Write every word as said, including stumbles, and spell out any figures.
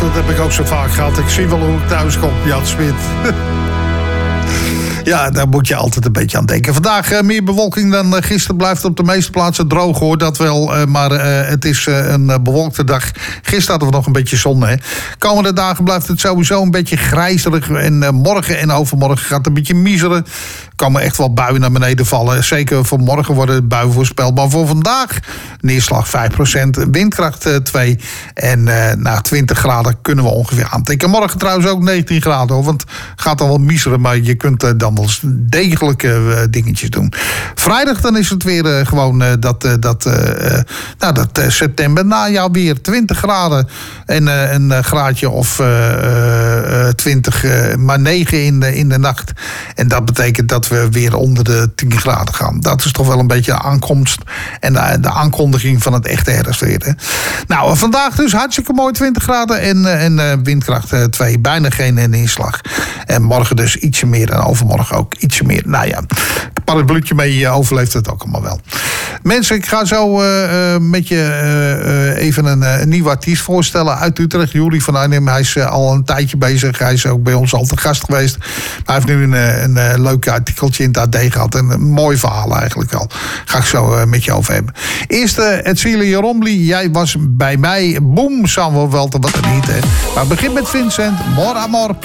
dat heb ik ook zo vaak gehad. Ik zie wel hoe ik thuis kom, Jan Smit. Ja, daar moet je altijd een beetje aan denken. Vandaag uh, meer bewolking dan uh, gisteren. Blijft het op de meeste plaatsen droog, hoor. Dat wel, uh, maar uh, het is uh, een uh, bewolkte dag. Gisteren hadden we nog een beetje zon, hè. Komende dagen blijft het sowieso een beetje grijzerig. En uh, morgen en overmorgen gaat het een beetje miseren. Er komen echt wel buien naar beneden vallen. Zeker voor morgen worden het buien voorspeld. Maar voor vandaag neerslag vijf procent, windkracht uh, twee. En uh, nou, twintig graden kunnen we ongeveer aantikken. Morgen trouwens ook negentien graden, hoor. Want het gaat dan wel miseren, maar je kunt uh, dan wel degelijke uh, dingetjes doen. Vrijdag dan is het weer uh, gewoon uh, dat, uh, dat, uh, nou, dat uh, september najaar weer twintig graden. En uh, een uh, graadje of uh, uh, twintig, uh, maar negen in de, in de nacht. En dat betekent dat we weer onder de tien graden gaan. Dat is toch wel een beetje de aankomst en de, de aankondiging van het echte herfstweer. Hè? Nou, vandaag dus hartstikke mooi twintig graden en, uh, en uh, windkracht twee. Bijna geen neerslag. En morgen dus ietsje meer en overmorgen ook ietsje meer. Nou ja, een parapluutje mee, je overleeft het ook allemaal wel. Mensen, ik ga zo uh, uh, met je uh, uh, even een, uh, een nieuwe artiest voorstellen uit Utrecht. Juri van Arnhem. Hij is uh, al een tijdje bezig. Hij is ook bij ons altijd gast geweest. Hij heeft nu een, een, een leuk artikeltje in het A D gehad. En een mooi verhaal eigenlijk al. Ga ik zo uh, met je over hebben. Eerst uh, Edcilia Rombly. Jij was bij mij. Boom, Samuel Welten. Wat een niet, hè. Maar begin met Vincent. More Amor.